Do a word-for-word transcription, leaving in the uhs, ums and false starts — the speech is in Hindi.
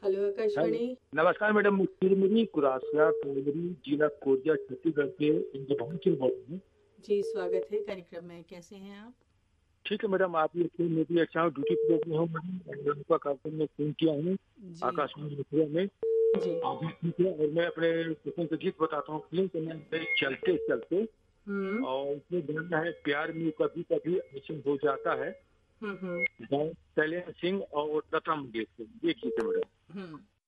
Hello hello. आकाशवाणी। नमस्कार मैडम, मुझे कुरासिया कावरी जिला कोरिया छत्तीसगढ़ के इंद्रभवन से बोल रहे हैं। जी, स्वागत है कार्यक्रम में। कैसे हैं आप? ठीक है मैडम, आप ये फिर मैं भी अच्छा हूँ, ड्यूटी पे भी हूँ मैडम, और उनका कार्यक्रम में फोन किया हूँ जी, आकाशवाणी मथुरा में। जी। आप भी ठीक है, और मैं अपने पसंद के गीत बताता हूँ। फिल्म के नाम है चलते चलते, हुँ, और उसमें गाना है प्यार में कभी कभी ऐसे हो जाता है। हुँ, हुँ, गायक शैलेंद्र सिंह और लता मंगेशकर, ये गीत है मैडम। हुँ।